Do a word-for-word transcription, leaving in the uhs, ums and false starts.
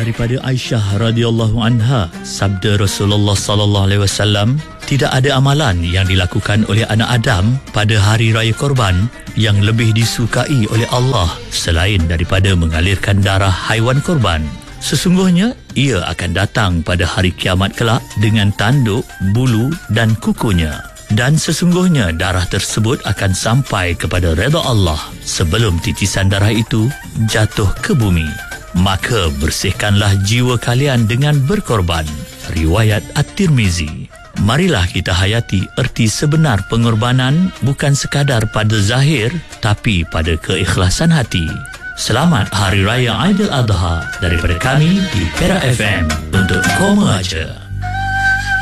daripada Aisyah radhiyallahu anha, sabda Rasulullah sallallahu alaihi wasallam, tidak ada amalan yang dilakukan oleh anak Adam pada hari raya korban yang lebih disukai oleh Allah selain daripada mengalirkan darah haiwan korban. Sesungguhnya ia akan datang pada hari kiamat kelak dengan tanduk, bulu dan kukunya. Dan sesungguhnya darah tersebut akan sampai kepada redha Allah sebelum titisan darah itu jatuh ke bumi. Maka bersihkanlah jiwa kalian dengan berkorban. Riwayat At-Tirmizi. Marilah kita hayati erti sebenar pengorbanan bukan sekadar pada zahir tapi pada keikhlasan hati. Selamat Hari Raya Aidil Adha daripada kami di Perak F M untuk Koma Aja.